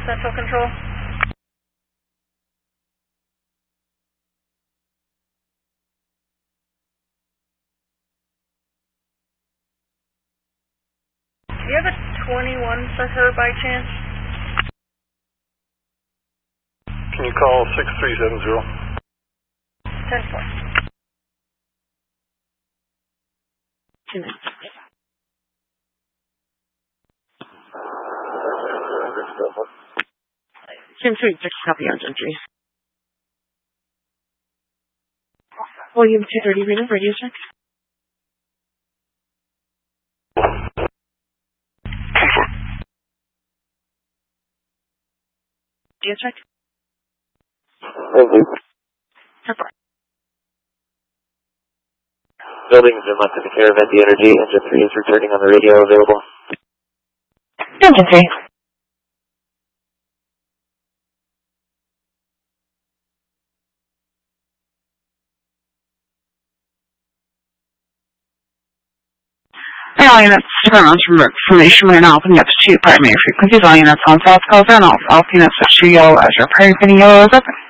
Central Control. Do you have a 21 for her by chance? Can you call 6370? 10-4. Jim 3, 6 copy on Jim 3. William 230, read a radio check. Radio check. Buildings in left in the care of ND Energy. Engine 3 is returning on the radio available. Engine 3. Volume that's surrounds from information we're now opening up to primary frequencies. Volume that's on South Calls and off. Volume that's switched to yellow as your primary yellow is open.